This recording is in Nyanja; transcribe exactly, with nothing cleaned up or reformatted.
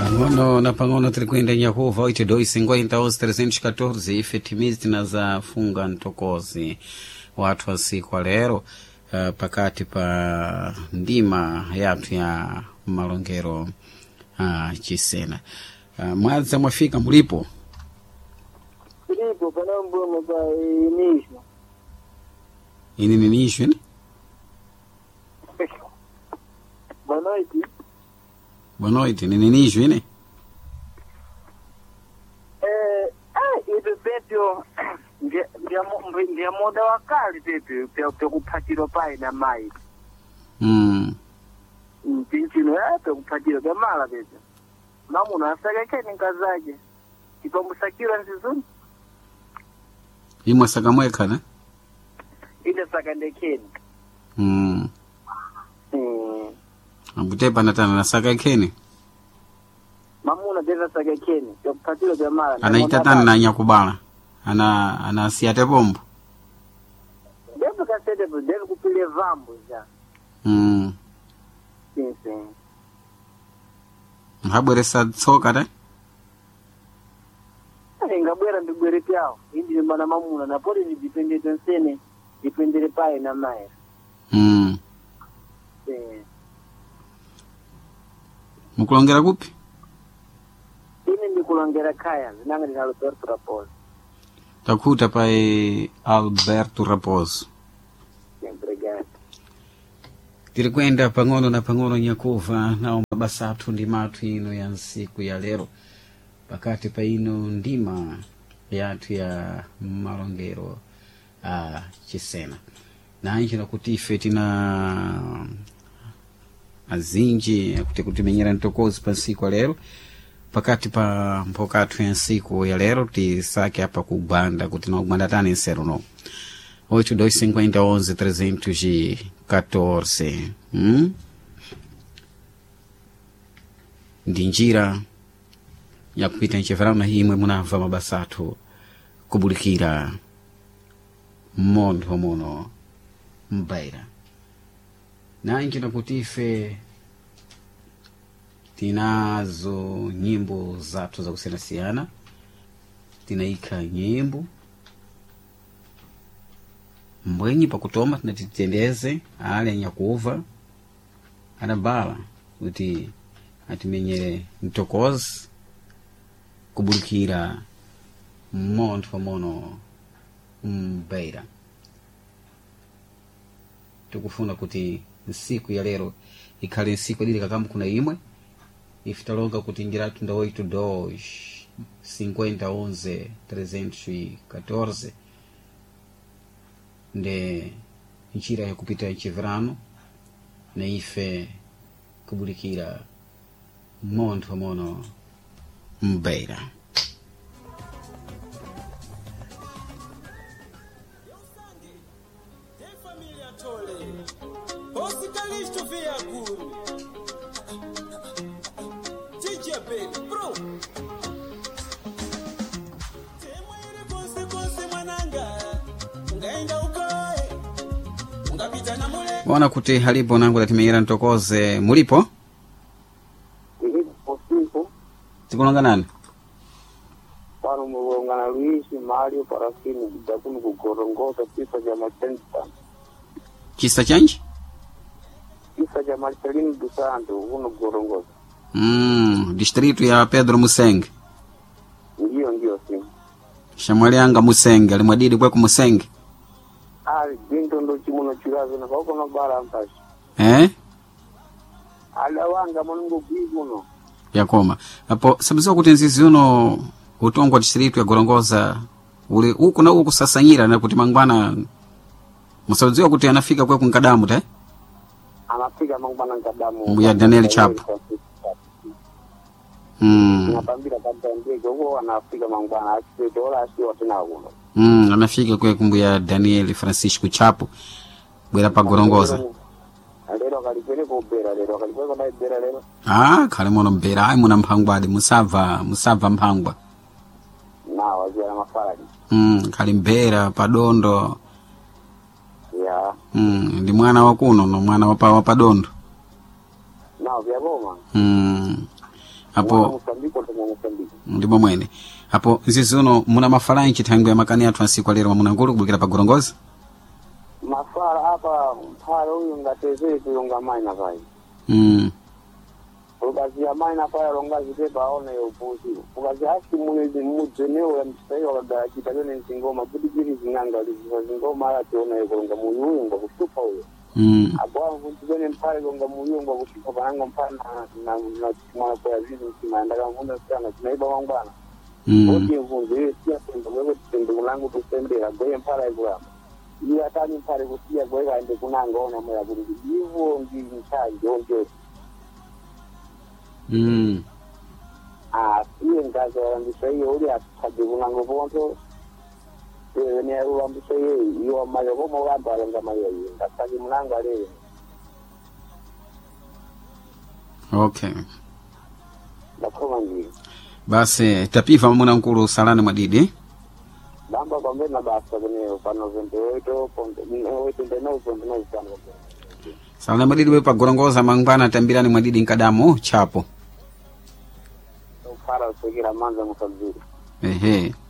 Pang'ono na pang'ono tilikwenda Nyahuva oito dois cinquenta aos trezentos e quatorze efetimiziti na za funga ntokozi watu wa siku wa lero uh, pakati pa ndima yatu ya malongero uh, chisena uh, mwaza mwafika mulipo Filipo panambo mba inisho ini ninisho ni banoiti bonoiti ni ninisho ini eh ah ibe petyo ndia ndia moda wakali pepe pya kuphatiro pai na mai mm mpinchino yape kuphatiro kwa mala pepe mamuna asakeke nkazaje ipamusakira nzizuni imwe sakamweka na ile sakandekeni mm mm ambutepa natana na sakakeni mamuna deza sakekeni pya kuphatiro kwa mala anaita tani na nyakubala ana ana siate bombo deve kasete deve kupile vambo ja mm sim sim habweresa tsoka ta ngabwera mbigwere pyao indi mbana mamuna na pole ni dipendete nsene dipendere pae na mai mm eh mukulongera kupi ini ndikulongera kaya nanga ni Alberto Raposo takuta pae Alberto Raposo obrigado tilikwenda pang'ono na pang'ono Nyakuva nao mabasatu ndi matu ino ya nsiku ya lero pakati pa ino ndima yatu ya malongero a uh, chisena na inchi na kuti ife tina azinji kuti kutimenyera ntokozi pa nsiku ya lero pakati pa mpokatu ya nsiku ya lero tisake hapa kubanda kuti na kubanda tani nsero no oito dois cinquenta onze trezentos e quatorze hmm? ndi njira ya kupita ncheverano na himwe munamva mabasatu kubulikira mondo muno mbaira na inchi nakuti ife tinazo nyimbo zatu za kusiana tinaika nyimbo mbwenyi pakutoma tinatitendeze ale Nyakuva anabala kuti atimenyere ntokozi kubulikira mondo pamono mbaira tukufuna kuti nsiku ya lero ikhale nsiku lili kakamu kuna imwe ifitalonga kuti njira tunda oito dois cinquenta onze trezentos e quatorze nde njira ya kupita nchivirano na ife kubulikira mondo pamono mbaira wana kuti halipo nangu latimenyera ntokoze mulipo tikulonga nani pano mulongana Luis Mario Parafini dakuni kugorongosa kisa cha Macenta kisa chanji kisa cha Marcelino dos Santos uno gorongosa mm distrito ya Pedro Musenge ndio ndio sim shamwalianga Musenge alimwadidi kwa kumusenge ali binto ndo chimuno chirazo na bako na bara mpashi eh ala wanga mungu biguno yakoma hapo sababu kuti nzizi uno utongwa distrito ya gorongoza ule huko na huko sasanyira na kuti mangwana msauzio kuti anafika kwa kunkadamu ta anafika mangwana nkadamu ya Daniel Chapo mm napambira kabla ndege huo anafika mangwana asio dola asio tena huko mm anafika kwa kumbu ya Daniel Francisco Chapo bwera pa gorongoza lero kalipele ko bera lero kalipele ko na bera lero ah kale mono mbera ai muna mphangwa de musava musava mphangwa na wazira mafaraji mm kali mbera padondo ya mm ndi mwana wa kuno no mwana wa pa wa padondo na vya goma mm Hapo Msambiko tuma Msambiko. ndipo mwene. Hapo nzizuno muna mafala nchi tangu ya makani atu asiku alero muna ngulu kubukira pa Gorongosa. Mafara hapa mpara huyu ngateze kuyonga maina pai. Mm. Ukazi ya maina pai rongazi teba aone upuzi. Ukazi hasi munezi mujeneo ya msai wa kada kitagene nsingoma kudikiri zinganga zingoma ala tiona yukonga muyunga kusupa huyo. Mm. Abwa mvunjene mpare konga muyunga kusupa bananga mpana na na mwana kwa zizi msima ndaga mvunda sana tunaiba wangwana. Mm. Oti mvunje sia tendo wewe tendo langu tusembera goye mpara ibura. Iyo atani mpare kusia goye ende kunanga ona moya kurudi. Hivyo ndi mchaji onjo. Mm. Ah, iye ngaza ndishaye uri athaje kunanga bonto. Eh ne ru ambishaye iyo mayo ko mo gamba nga mayo ngathaje munanga le. Okay. Nakoma ngi. Basi tapifa muna nkulu salani mwadidi. Bamba kwambe na basa kune pano ventioito ponto oito ndio ponto no pano. Salani mwadidi we pa Gorongosa mangwana tambirani mwadidi nkadamu chapo. Para kugira manza mukazuri. Ehe.